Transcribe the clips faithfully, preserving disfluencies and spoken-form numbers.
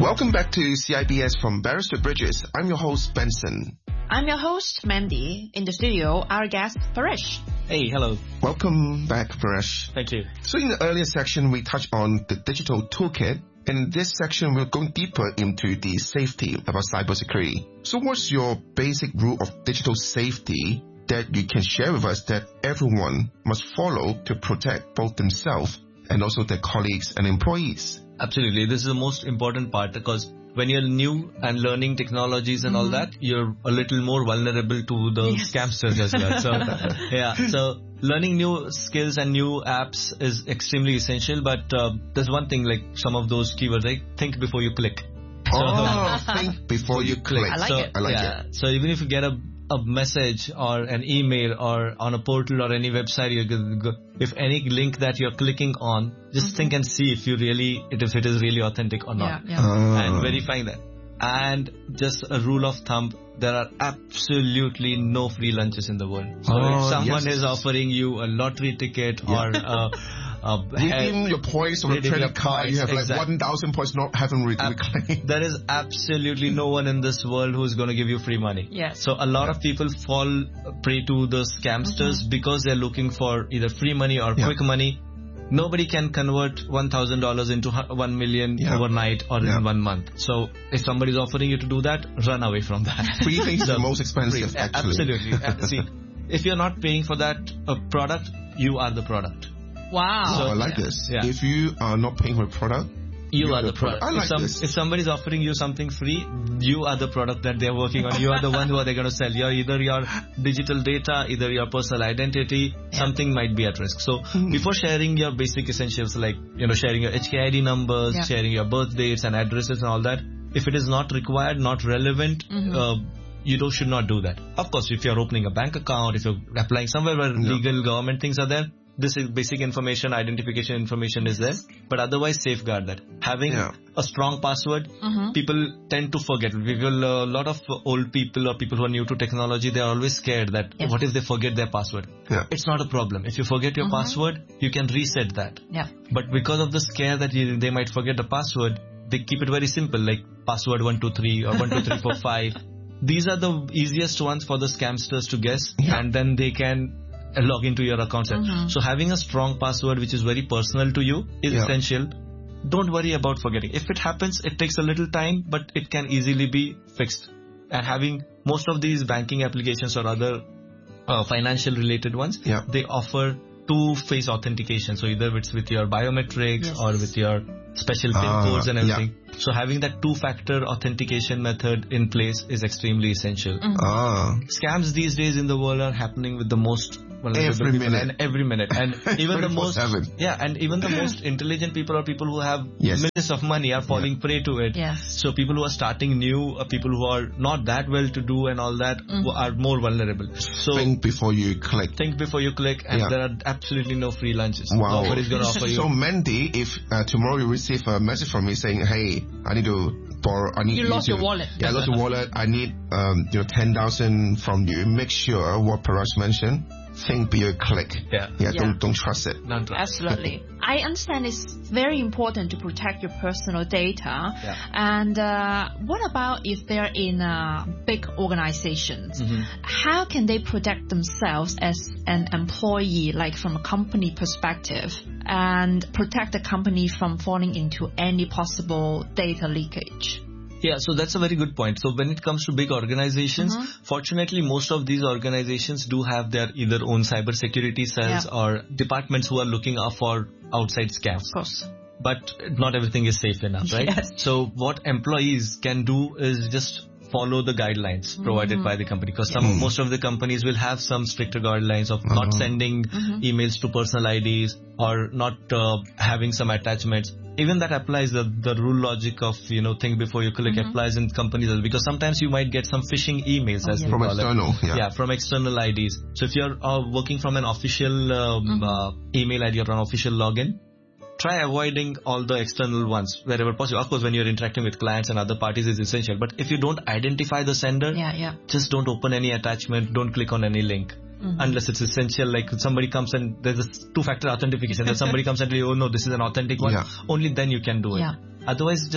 Welcome back to C I B S from Barrister Bridges. I'm your host, Benson. I'm your host, Mandy. In the studio, our guest, Paresh. Hey, hello. Welcome back, Paresh. Thank you. So in the earlier section, we touched on the digital toolkit. In this section, we're going deeper into the safety about cybersecurity. So what's your basic rule of digital safety that you can share with us that everyone must follow to protect both themselves and also their colleagues and employees? Absolutely. This is the most important part because when you're new and learning technologies and mm-hmm. all that, you're a little more vulnerable to the yes. scamsters as well. So, yeah. So learning new skills and new apps is extremely essential. But uh, there's one thing, like some of those keywords, like think before you click. So, oh, think before you click. I like so, it. I like yeah. it. So even if you get a a message or an email or on a portal or any website, you go, if any link that you're clicking on, just mm-hmm. think and see if you really, if it is really authentic or not. Yeah, yeah. Uh. And verifying that. And just a rule of thumb, there are absolutely no free lunches in the world. So oh, if someone yes. is offering you a lottery ticket yeah. or uh, Uh, redeem your points on a credit card. You have exactly. like one thousand points not having re- Ab- reclaimed. There is absolutely no one in this world who's going to give you free money. Yes. So a lot yeah. of people fall prey to the scamsters mm-hmm. because they're looking for either free money or yeah. quick money. Nobody can convert one thousand dollars into one million yeah. overnight or yeah. in one month. So if somebody's offering you to do that, run away from that. Free things are the most expensive, free. actually. Absolutely. See, if you're not paying for that uh, product, you are the product. Wow. So, I like yeah. this. Yeah. If you are not paying for a product, you, you are the product. product. I like if, some, this. if somebody's offering you something free, you are the product that they're working on. You are the one who are they going to sell. You're either your digital data, either your personal identity, yeah. something might be at risk. So mm-hmm. before sharing your basic essentials like, you know, sharing your H K I D numbers, yeah. sharing your birth dates and addresses and all that, if it is not required, not relevant, mm-hmm. uh, you don't, should not do that. Of course, if you're opening a bank account, if you're applying somewhere where yeah. legal government things are there, this is basic information, identification information is there, but otherwise safeguard that. Having yeah. a strong password, mm-hmm. people tend to forget. People, a lot of old people or people who are new to technology, they are always scared that yes. what if they forget their password? Yeah. It's not a problem. If you forget your mm-hmm. password, you can reset that. Yeah. But because of the scare that you, they might forget the password, they keep it very simple, like password one two three or one two three four five. These are the easiest ones for the scamsters to guess, yeah. and then they can log into your account. Mm-hmm. So having a strong password which is very personal to you is yeah. essential. Don't worry about forgetting. If it happens, it takes a little time, but it can easily be fixed. And having most of these banking applications or other uh, financial related ones, yeah. they offer two-phase authentication. So either it's with your biometrics yes. or with your special PIN uh, codes and everything. Yeah. So having that two-factor authentication method in place is extremely essential. Mm-hmm. Uh. Scams these days in the world are happening with the most Well, every minute and every minute and even the most seven. yeah and even the most intelligent people or people who have yes. millions of money are falling yeah. prey to it. Yes. So people who are starting new, uh, people who are not that well to do and all that mm-hmm. are more vulnerable. So think before you click. Think before you click, and yeah. there are absolutely no free lunches. Wow. Nobody's going to offer you. So Mandy, if uh, tomorrow you receive a message from me saying, "Hey, I need to borrow, I need you lost to, your wallet. Yeah, I lost your wallet. I need um, you know ten thousand from you." Make sure what Paresh mentioned. Think be a click. Yeah. Yeah, yeah. Don't, don't trust it. Don't trust. Absolutely. I understand it's very important to protect your personal data. Yeah. And uh, what about if they're in uh, big organizations? Mm-hmm. How can they protect themselves as an employee, like from a company perspective, and protect the company from falling into any possible data leakage? Yeah, so that's a very good point. So when it comes to big organizations, mm-hmm. fortunately, most of these organizations do have their either own cybersecurity cells yeah. or departments who are looking out for outside scams. Of course. But not everything is safe enough, right? Yes. So what employees can do is just follow the guidelines provided mm-hmm. by the company, because some mm. most of the companies will have some stricter guidelines of uh-huh. not sending mm-hmm. emails to personal I Ds or not uh, having some attachments. Even that applies, the, the rule logic of, you know, think before you click mm-hmm. applies in companies as well, because sometimes you might get some phishing emails oh, as yeah. we from call external, it. yeah. yeah, from external I Ds. So if you're uh, working from an official um, mm-hmm. uh, email I D or an official login, try avoiding all the external ones wherever possible. Of course, when you're interacting with clients and other parties is essential. But if you don't identify the sender, yeah, yeah. just don't open any attachment, don't click on any link. Mm-hmm. Unless it's essential, like somebody comes and there's a two-factor authentication, that somebody comes and tell you, oh no, this is an authentic one, yeah. only then you can do it. Yeah. Otherwise, just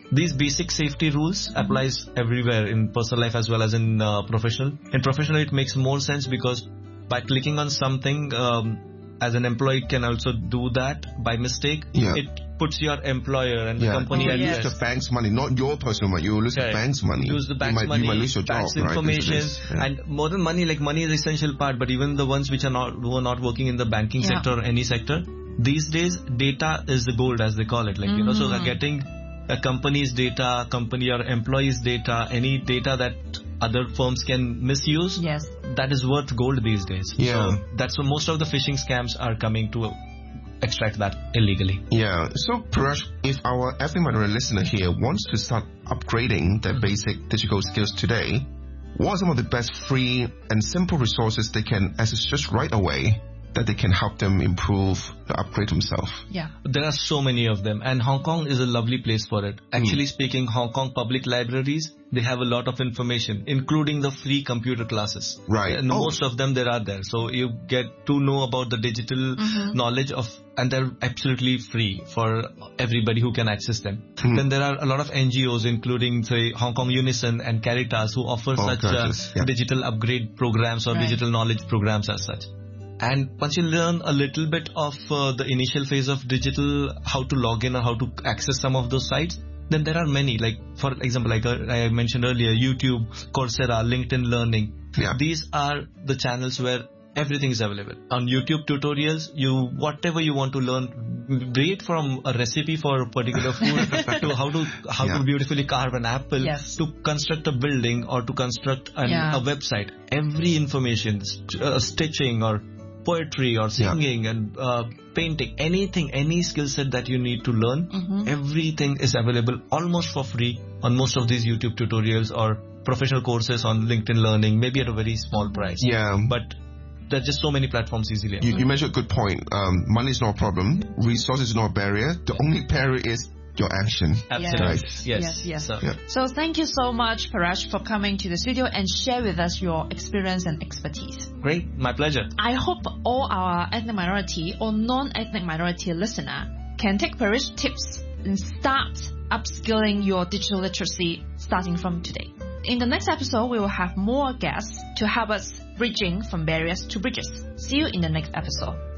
these basic safety rules mm-hmm. applies everywhere in personal life as well as in uh, professional. In professional, it makes more sense because by clicking on something, um, as an employee can also do that by mistake. Yeah. It puts your employer and yeah. the company you at use risk. the bank's money, not your personal money. You will lose okay. the bank's money. Lose the bank's you might, money, you might lose your bank's job, information, right? Yeah. And more than money, like money is the essential part, but even the ones which are not, who are not working in the banking yeah. sector or any sector, these days, data is the gold, as they call it. Like, mm. you know, so they're getting a company's data, company or employee's data, any data that other firms can misuse, yes. that is worth gold these days. Yeah. So that's where most of the phishing scams are coming to extract that illegally. Yeah. So, Paresh, if our ethnic minority listener here wants to start upgrading their mm-hmm. basic digital skills today, what are some of the best free and simple resources they can access just right away that they can help them improve, upgrade themselves? Yeah. There are so many of them, and Hong Kong is a lovely place for it. Actually mm. speaking, Hong Kong public libraries, they have a lot of information, including the free computer classes. Right. And oh. most of them there are there. So you get to know about the digital mm-hmm. knowledge of, and they're absolutely free for everybody who can access them. Mm. Then there are a lot of N G Os, including say Hong Kong Unison and Caritas, who offer oh, such uh, yeah. digital upgrade programs or right. digital knowledge programs as such. And once you learn a little bit of uh, the initial phase of digital, how to log in or how to access some of those sites, then there are many. Like, for example, like uh, I mentioned earlier, YouTube, Coursera, LinkedIn Learning. Yeah. These are the channels where everything is available. On YouTube tutorials, you whatever you want to learn, be it from a recipe for a particular food to how to how yeah. to beautifully carve an apple, yes. to construct a building or to construct an, yeah. a website. Every information, uh, stitching or poetry or singing yeah. and uh, painting, anything, any skill set that you need to learn, mm-hmm. everything is available almost for free on most of these YouTube tutorials or professional courses on LinkedIn Learning, maybe at a very small price. Yeah. But there are just so many platforms easily. You, you mentioned a good point. Um, money is not a problem. Resources is not a barrier. The only barrier is your action. Absolutely. Right. Yes, yes. yes. So, yeah. so thank you so much, Paresh, for coming to the studio and share with us your experience and expertise. Great. My pleasure. I hope all our ethnic minority or non-ethnic minority listener can take Paresh's tips and start upskilling your digital literacy starting from today. In the next episode, we will have more guests to help us bridging from barriers to bridges. See you in the next episode.